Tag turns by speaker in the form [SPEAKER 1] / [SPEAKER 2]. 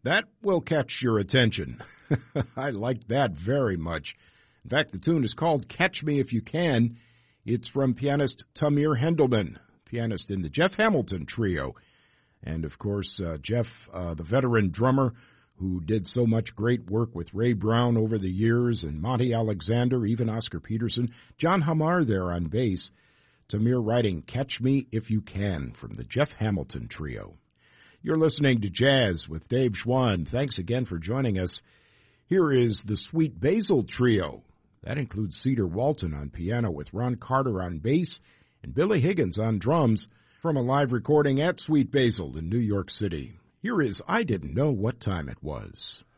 [SPEAKER 1] That will catch your attention. I like that very much. In fact, the tune is called Catch Me If You Can. It's from pianist Tamir Hendelman, pianist in the Jeff Hamilton Trio. And, of course, Jeff, the veteran drummer who did so much great work with Ray Brown over the years, and Monty Alexander, even Oscar Peterson. John Hamar there on bass. Tamir writing Catch Me If You Can from the Jeff Hamilton Trio. You're listening to Jazz with Dave Schwann. Thanks again for joining us. Here is the Sweet Basil Trio. That includes Cedar Walton on piano with Ron Carter on bass and Billy Higgins on drums from a live recording at Sweet Basil in New York City. Here is I Didn't Know What Time It Was.